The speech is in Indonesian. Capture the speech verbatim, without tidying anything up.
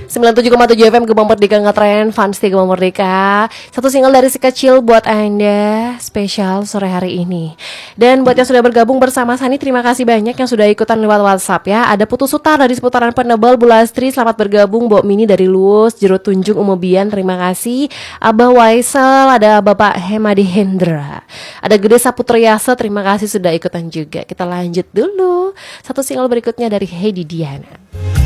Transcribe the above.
sembilan puluh tujuh koma tujuh F M Gemang Merdeka ngetren, fans di Gemang Merdeka. Satu single dari si kecil buat Anda, spesial sore hari ini. Dan buat yang sudah bergabung bersama Sani, terima kasih banyak yang sudah ikutan lewat WhatsApp ya. Ada Putu Sutar dari seputaran Penebel, Bulastri, selamat bergabung. Mbok Mini dari Luwus, Jero Tunjung, Umobian, terima kasih. Abah Waisel, ada Bapak Hemadi Hendra, ada Gede Saputriasa, terima kasih sudah ikutan juga. Kita lanjut dulu. Satu single berikutnya dari Heidi Diana.